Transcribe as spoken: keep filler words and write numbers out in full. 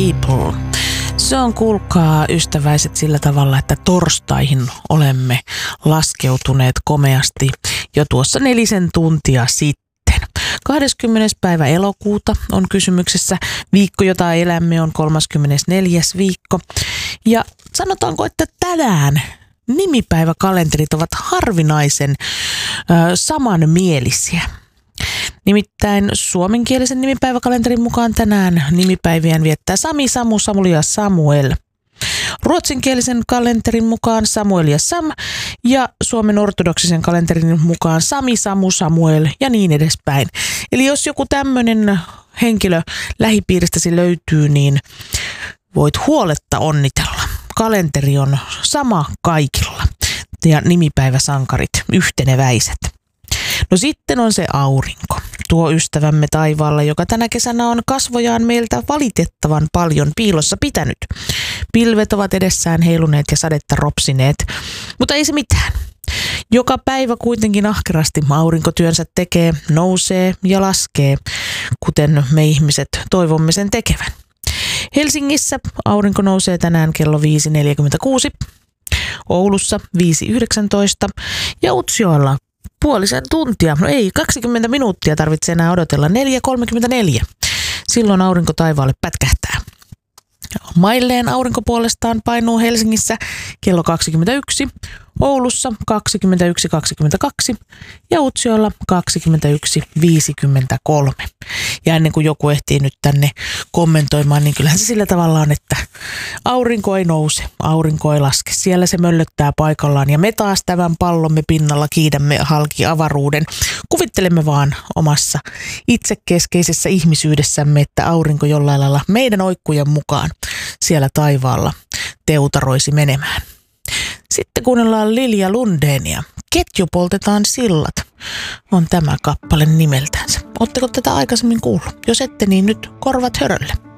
People. Se on, kuulkaa ystäväiset, sillä tavalla, että torstaihin olemme laskeutuneet komeasti jo tuossa nelisen tuntia sitten. kahdeskymmenes päivä elokuuta on kysymyksessä. Viikko, jota elämme, on kolmaskymmenesneljäs viikko. Ja sanotaanko, että tänään nimipäiväkalenterit ovat harvinaisen ö, samanmielisiä. Nimittäin suomenkielisen nimipäiväkalenterin mukaan tänään nimipäiviään viettää Sami, Samu, Samuli ja Samuel. Ruotsinkielisen kalenterin mukaan Samuel ja Sam ja Suomen ortodoksisen kalenterin mukaan Sami, Samu, Samuel ja niin edespäin. Eli jos joku tämmöinen henkilö lähipiiristäsi löytyy, niin voit huoletta onnitella. Kalenteri on sama kaikilla ja nimipäiväsankarit yhteneväiset. No sitten on se aurinko, tuo ystävämme taivaalla, joka tänä kesänä on kasvojaan meiltä valitettavan paljon piilossa pitänyt. Pilvet ovat edessään heiluneet ja sadetta ropsineet, mutta ei se mitään. Joka päivä kuitenkin ahkerasti aurinkotyönsä tekee, nousee ja laskee, kuten me ihmiset toivomme sen tekevän. Helsingissä aurinko nousee tänään kello viisi neljäkymmentäkuusi, Oulussa viisi yhdeksäntoista ja Utsjoella puolisen tuntia, no ei, kaksikymmentä minuuttia tarvitsee enää odotella, neljä kolmekymmentäneljä. Silloin aurinko taivaalle pätkähtää. Mailleen aurinko puolestaan painuu Helsingissä kello kaksikymmentäyksi, Oulussa kaksikymmentäyksi kaksikymmentäkaksi ja Utsjoella kaksikymmentäyksi viisikymmentäkolme. Ja ennen kuin joku ehtii nyt tänne kommentoimaan, niin kyllähän se sillä tavalla on, että aurinko ei nouse, aurinko ei laske. Siellä se möllöttää paikallaan ja me taas tämän pallomme pinnalla kiidämme halki avaruuden. Kuvittelemme vaan omassa itsekeskeisessä ihmisyydessämme, että aurinko jollain lailla meidän oikkujen mukaan siellä taivaalla teutaroisi menemään. Sitten kuunnellaan Lilja Lundenia. Ketju poltetaan sillat on tämä kappale nimeltänsä. Oletteko tätä aikaisemmin kuullut? Jos ette, niin nyt korvat hörölle.